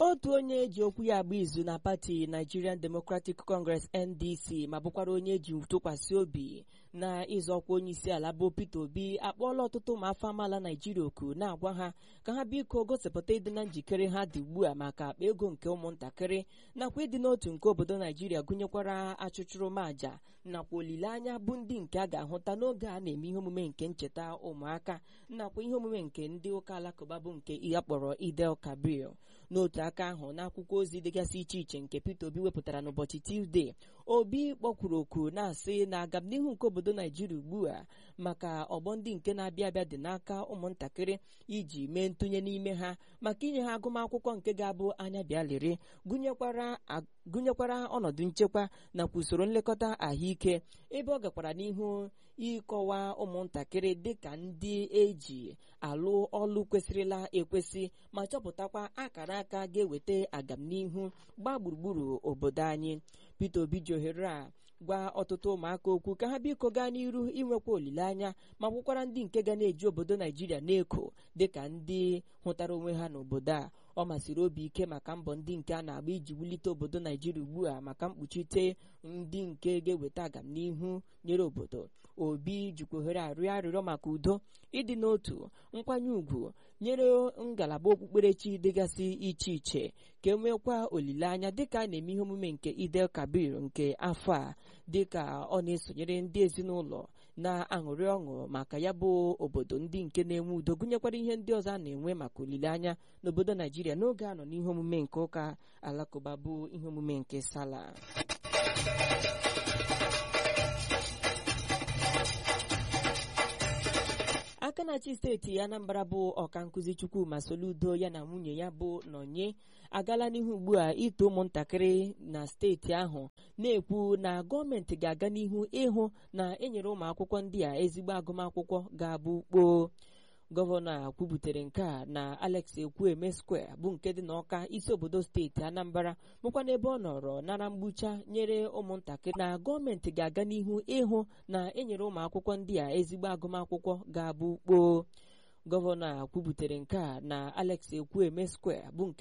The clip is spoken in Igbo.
otu onye ji okwu ya agba izu na pati Nigerian Democratic Congress NDC ma bụkwara onye ji tụkwasị obi na ịzọkwa onye isi ala bụ Peter Obi akpọọla ọtụtụ ụmụafọ amaala Naijiria oku na-agwa ha ka ha biko gosipụta ịdị na njikere ha dị ugbu a maka akpa ego nke ụmụntakịrị nakwa ịdị n'otu nke obodo Naijiria gụnyekwara achụchụrụmaja nakwa olileanya bụ ndị nke a ga-ahụta n'oge a na-eme ihe omume nke ncheta ụmụaka nakwa ihe omume nke ndị ụka alakụba bụ nke ya kpọrọ Idel Kabir. N'otu aka ahụ n'akwụkwọ ozi dịgasị iche iche nke Peter Obi wepụtara n'ụbọchị Tuesday, Obi kpọkwuru oku na-asị na agamnihu nke obodo Naijiria ugbu a maka ọgbọ ndị nke na-abịa abịa dị n'aka ụmụntakịrị iji mee ntụnye n'ime ha maka inye ha agụmakwụkwọ nke ga-abụ anya bịa lere, gụnyekwara ọnọdụ nchekwa nakwa usoro nlekọta ahụike, ebe ọ gakwara n'ihu ịkọwa ụmụntakịrị dịka ndị eji alụ ọlụ kwesịrịla ekwesị ma chọpụtakwa akara aka ga-eweta agamnihu gbaa gburugburu obodo anyị. Peter Obi ji ohere a gwa ọtụtụ ụmụaka okwu ka ha biko gaa n'iru inwekwa olileanya ma bụkwara ndị nke ga na-eji obodo Naijiria na-eko dịka ndị hụtara onwe ha n'obodo a. Ọ masịrị Obi ike maka mbọ ndị nke a na-agba iji wulite obodo Naijiria ugbu a maka mkpuchite ndị nke ga-eweta agamnihu nyere obodo. Obi jikwa ohere arịọ arịrịọ maka udo, ịdị n'otu, nkwanye ùgwù nyere ngalaba okpukperechi dịgasị iche iche ka e nwekwa olileanya dịka a na-eme ihe omume nke Idel Kabir nke afọ a, dịka ọ na-esonyere ndị ezinụlọ na-aṅụrị ọṅụ maka ya bụ obodo ndị nke na-enwe udo, gụnyekwara ihe ndị ọzọ a na-enwe maka olileanya n'obodo Naijiria n'oge a nọ n'ihe omume nke ụka alakụba bụ ihe omume nke Sala. Aka na-achị steeti Anambra bụ ọkankụzi Chukwuma Soludo ya na nwunye ya bụ Nonye agala n'ihu ugbu a ito ụmụntakịrị na steeti ahụ, na-ekwu na gọọmenti ga-aga n'ihu ịhụ na enyere ụmụ akwụkwọ ndị a ezigbo agụmakwụkwọ ga-abụ kpoo. Gọvanọ a kwubutere nke a na Alex Ekwueme Square bụ nke dị n'Ọka, isi obodo steeti Anambra, bụkwa n'ebe ọ nọrọ nara mgbucha nyere ụmụntakịrị na gọọmenti ga-aga n'ihu ịhụ na enyere ụmụ akwụkwọ ndị a ezigbo agụmakwụkwọ ga-abụ kpoo. Gọvanọ a kwubutere nke a na Alex Ekwueme Square bụ nke